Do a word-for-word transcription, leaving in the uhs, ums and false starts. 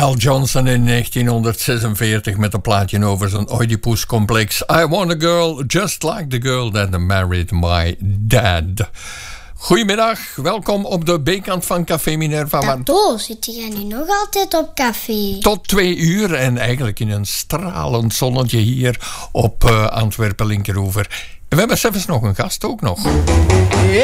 Al Johnson in negentienhonderdzesenveertig met een plaatje over zijn Oedipuscomplex. I want a girl just like the girl that married my dad. Goedemiddag, welkom op de B-kant van Café Minerva. Tato, zit jij nu nog altijd op café? Tot twee uur en eigenlijk in een stralend zonnetje hier op uh, Antwerpen Linkeroever. We hebben zelfs nog een gast ook nog.